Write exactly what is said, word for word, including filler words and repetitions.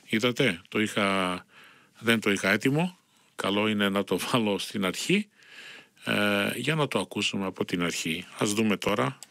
Είδατε, το είχα, δεν το είχα έτοιμο. Καλό είναι να το βάλω στην αρχή ε, για να το ακούσουμε από την αρχή. Ας δούμε τώρα.